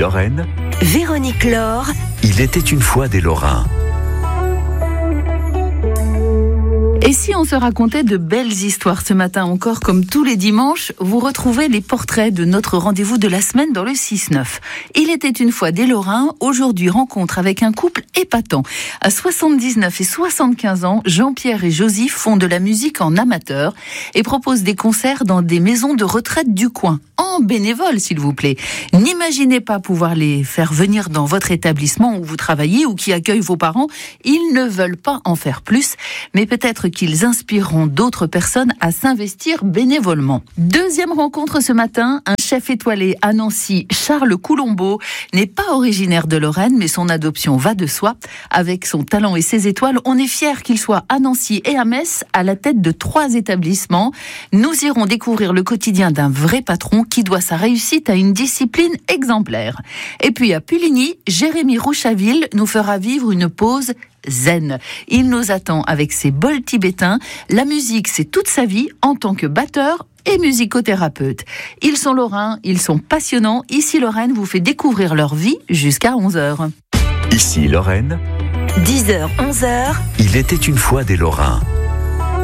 Lorraine, Véronique Laure. il était une fois des Lorrains. Et si on se racontait de belles histoires ce matin encore, comme tous les dimanches, vous retrouvez les portraits de notre rendez-vous de la semaine dans le 6-9. Il était une fois des Lorrains, aujourd'hui rencontre avec un couple épatant. À 79 et 75 ans, Jean-Pierre et Josie font de la musique en amateur et proposent des concerts dans des maisons de retraite du coin. En bénévole, s'il vous plaît. N'imaginez pas pouvoir les faire venir dans votre établissement où vous travaillez ou qui accueille vos parents. Ils ne veulent pas en faire plus, mais peut-être qu'ils inspireront d'autres personnes à s'investir bénévolement. Deuxième rencontre ce matin, un chef étoilé à Nancy, Charles Coulombeau, n'est pas originaire de Lorraine, mais son adoption va de soi. Avec son talent et ses étoiles, on est fiers qu'il soit à Nancy et à Metz, à la tête de 3 établissements. Nous irons découvrir le quotidien d'un vrai patron qui doit sa réussite à une discipline exemplaire. Et puis à Puligny, Jérémy Rouchaville nous fera vivre une pause zen. Il nous attend avec ses bols tibétains. La musique, c'est toute sa vie en tant que batteur et musicothérapeute. Ils sont lorrains, ils sont passionnants. Ici Lorraine vous fait découvrir leur vie jusqu'à 11h. Ici Lorraine, 10h, 11h. il était une fois des Lorrains.